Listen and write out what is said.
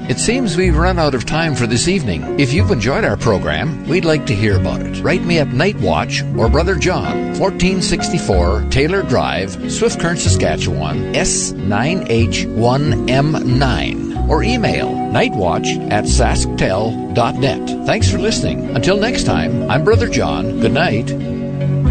It seems we've run out of time for this evening. If you've enjoyed our program, we'd like to hear about it. Write me at Night Watch or Brother John, 1464 Taylor Drive, Swift Current, Saskatchewan, S9H1M9. Or email nightwatch@sasktel.net. Thanks for listening. Until next time, I'm Brother John. Good night.